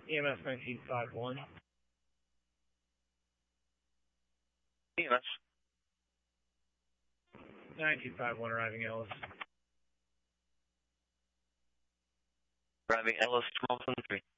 EMS 1951. EMS. 1951 arriving Ellis. Arriving Ellis 1273.